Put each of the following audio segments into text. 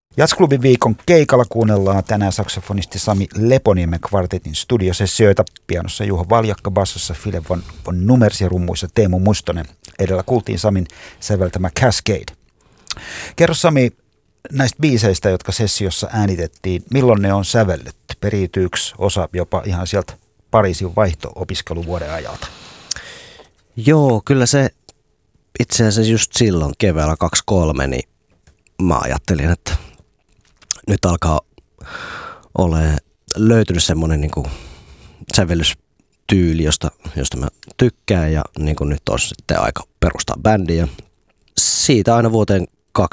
Jazzklubin viikon keikalla kuunnellaan tänään saksofonisti Sami Leponiemen kvartetin studiosessioita. Pianossa Juho Valjakka, bassossa Philip von Numers ja rummuissa Teemu Mustonen. Edellä kuultiin Samin säveltämä Cascade. Kerro Sami näistä biiseistä, jotka sessiossa äänitettiin. Milloin ne on sävelletty? Periytyykö osa jopa ihan sieltä Pariisin vaihto-opiskeluvuoden ajalta? Joo, kyllä se itse asiassa just silloin keväällä 2023, niin mä ajattelin, että nyt alkaa olemaan löytynyt semmoinen niin kuin sävellystyyli, josta mä tykkään ja niin kuin nyt on sitten aika perustaa bändiä. Siitä aina vuoteen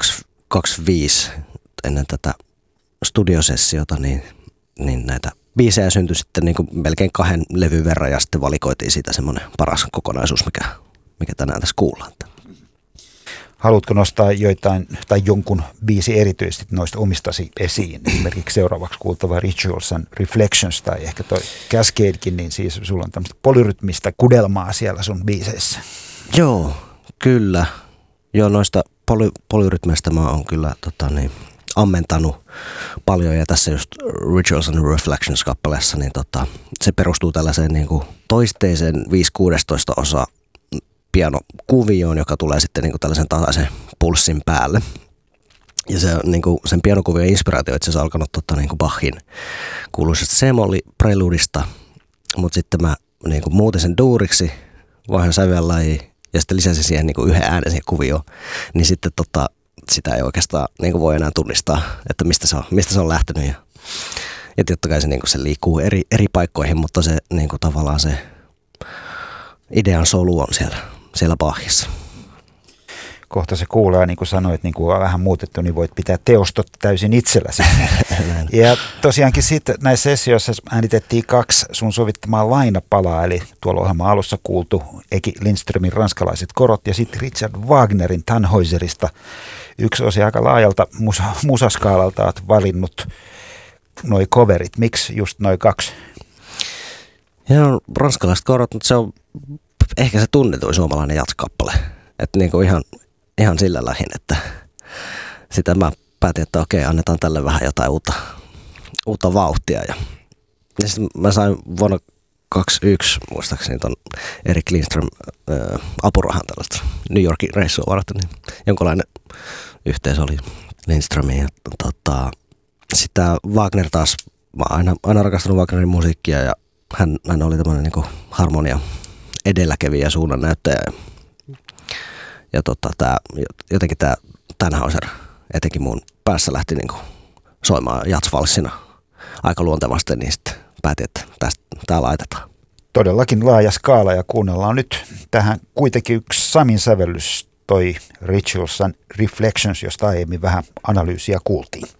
2025 ennen tätä studiosessiota, niin näitä biisejä syntyi sitten niin kuin melkein 2 levyn verran ja sitten valikoitiin siitä semmoinen paras kokonaisuus, mikä tänään tässä kuullaan. Haluatko nostaa joitain tai jonkun biisi erityisesti noista omistasi esiin? Esimerkiksi seuraavaksi kuultava Rituals and Reflections tai ehkä toi Cascadekin, niin siis sulla on tämmöistä polyrytmistä kudelmaa siellä sun biiseissä. Joo, kyllä. Joo, noista polyrytmeistä mä oon kyllä ammentanut paljon ja tässä just Rituals and Reflections kappaleessa, niin se perustuu tällaiseen niin kuin toisteiseen 5/16 osa pianokuvioon, joka tulee sitten niin kuin tällaisen tasaisen pulssin päälle. Ja se niin kuin sen pianokuvion inspiraatio itse asiassa alkanut niin kuin Bachin kuuluisesta C-molli-preludista, mutta sitten mä niin kuin muutin sen duuriksi, vaihan sävellajia ja sitten lisäsin siihen niin kuin yhden äänen siihen kuvioon, niin sitten sitä ei oikeastaan niin kuin voi enää tunnistaa, että mistä se on lähtenyt. Ja totta kai se, niin kuin se liikkuu eri paikkoihin, mutta se niin kuin tavallaan se idean solu on siellä Bachissa. Kohta se kuulee, niin kuin sanoit, niin kuin on vähän muutettu, niin voit pitää teostot täysin itselläsi. Ja tosiaankin sitten näissä sessioissa äänitettiin 2 sun sovittamaa lainapalaa, eli tuolla ohjelman alussa kuultu Eki Lindströmin ranskalaiset korot ja sitten Richard Wagnerin Tannhäuserista. Yksi osia aika laajalta musaskaalalta olet valinnut noi coverit. Miksi just noi 2? Joo, ranskalaiset korot, mutta se on ehkä se tunnetuin suomalainen jatskappale. Että niinku ihan sillä lähin, että sitä mä päätin, että okei, annetaan tälle vähän jotain uutta vauhtia. Ja sitten mä sain vuonna 2021 muistaakseni ton Erik Lindström apurahan tällaista New Yorkin reissua varattu, niin jonkinlainen yhteys oli Lindströmiin. Ja sitä Wagner taas, mä oon aina rakastanut Wagnerin musiikkia ja hän oli tämmöinen niinku harmonia edelläkävijä suunnan näyttäjä. Ja jotenkin tämä Tannhäuser etenkin mun päässä lähti niinku soimaan jazzvalssina aika luontevasti, niin sitten päätin, että tää laitetaan. Todellakin laaja skaala ja kuunnellaan nyt tähän kuitenkin yksi Samin sävellys, toi Rituals and Reflections, josta aiemmin vähän analyysiä kuultiin.